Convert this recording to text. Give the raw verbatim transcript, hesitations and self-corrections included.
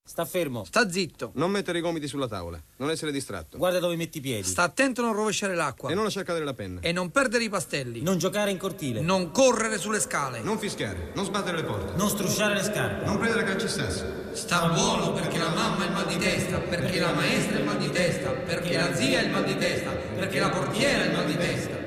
Sta fermo. Sta zitto. Non mettere i gomiti sulla tavola. Non essere distratto. Guarda dove metti i piedi. Sta attento a non rovesciare l'acqua. E non lasciar cadere la penna. E non perdere i pastelli. Non giocare in cortile. Non correre sulle scale. Non fischiare. Non sbattere le porte. Non strusciare le scarpe. Non prendere calcisassi. Sta buono perché la mamma ha il mal di testa, perché la maestra ha il mal di testa, perché la zia ha il mal di testa, perché la portiera ha il mal di testa.